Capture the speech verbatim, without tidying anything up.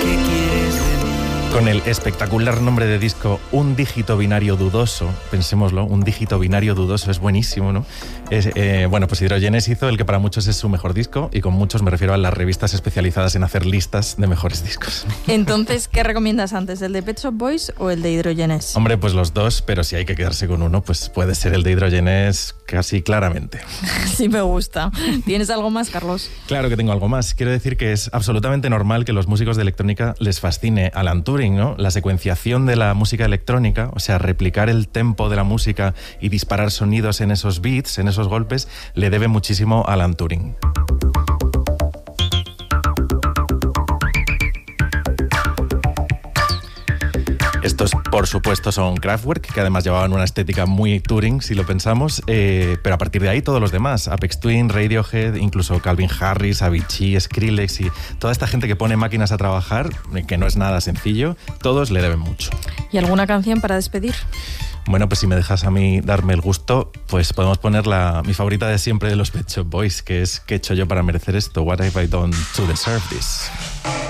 ¿qué quieres de mí? Con el espectacular nombre de disco Un dígito binario dudoso, pensémoslo, un dígito binario dudoso, es buenísimo, ¿no? Es, eh, bueno, pues Hydrogenes hizo el que para muchos es su mejor disco, y con muchos me refiero a las revistas especializadas en hacer listas de mejores discos. Entonces, ¿qué recomiendas antes, el de Pet Shop Boys o el de Hydrogenes? Hombre, pues los dos, pero si hay que quedarse con uno, pues puede ser el de Hydrogenes casi claramente. Sí me gusta. ¿Tienes algo más, Carlos? Claro que tengo algo más. Quiero decir que es absolutamente normal que los músicos de electrónica les fascine Alan Turing, ¿no? La secuenciación de la música electrónica, o sea, replicar el tempo de la música y disparar sonidos en esos beats, en esos golpes, le debe muchísimo a Alan Turing. Estos, por supuesto, son Kraftwerk, que además llevaban una estética muy Turing, si lo pensamos, eh, pero a partir de ahí todos los demás, Aphex Twin, Radiohead, incluso Calvin Harris, Avicii, Skrillex y toda esta gente que pone máquinas a trabajar, que no es nada sencillo, todos le deben mucho. ¿Y alguna canción para despedir? Bueno, pues si me dejas a mí darme el gusto, pues podemos poner la, mi favorita de siempre de los Pet Shop Boys, que es ¿qué he hecho yo para merecer esto? What have I done to deserve this?